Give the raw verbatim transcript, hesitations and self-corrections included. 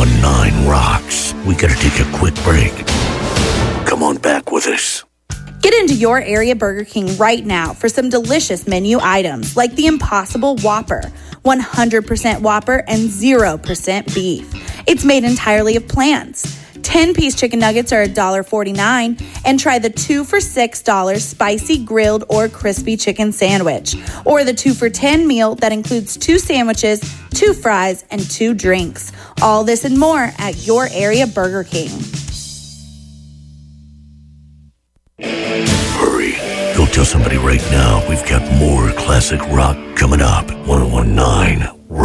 nineteen rocks. We gotta take a quick break. Come on back with us. Get into your area Burger King right now for some delicious menu items like the Impossible Whopper, one hundred percent Whopper and zero percent beef. It's made entirely of plants. ten-piece chicken nuggets are one forty-nine, and try the two for six dollars spicy grilled or crispy chicken sandwich, or the two for ten meal that includes two sandwiches, two fries, and two drinks. All this and more at your area Burger King. Hurry. Go tell somebody right now we've got more classic rock coming up. ten nineteen